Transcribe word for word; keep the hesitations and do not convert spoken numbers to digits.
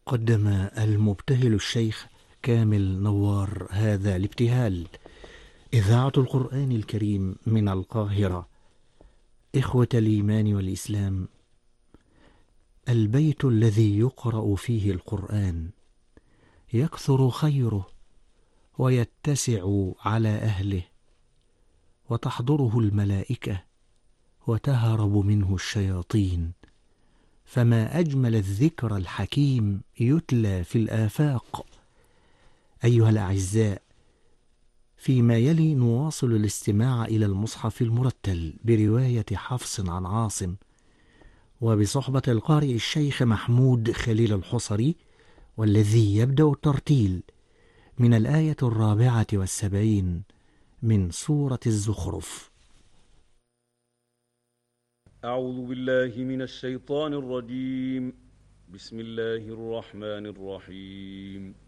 قدم المبتهل الشيخ كامل نوار هذا الابتهال. إذاعة القرآن الكريم من القاهرة. إخوة الإيمان والإسلام، البيت الذي يقرأ فيه القرآن يكثر خيره ويتسع على أهله، وتحضره الملائكة وتهرب منه الشياطين، فما أجمل الذكر الحكيم يتلى في الآفاق. أيها الأعزاء، فيما يلي نواصل الاستماع إلى المصحف المرتل برواية حفص عن عاصم، وبصحبة القارئ الشيخ محمود خليل الحصري، والذي يبدأ الترتيل من الآية الرابعة والسبعين من سورة الزخرف. أعوذ بالله من الشيطان الرجيم. بسم الله الرحمن الرحيم.